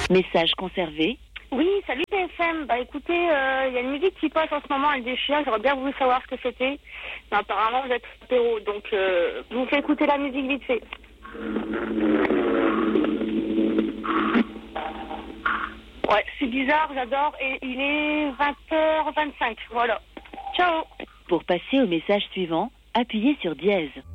Message conservé. Oui, salut TFM. Bah écoutez, il y a une musique qui passe en ce moment, elle déchire. J'aurais bien voulu savoir ce que c'était. Mais apparemment, vous êtes apéro, donc je vous fais écouter la musique vite fait. Ouais, c'est bizarre, j'adore. Et il est 20h25, voilà. Ciao. Pour passer au message suivant, appuyez sur dièse.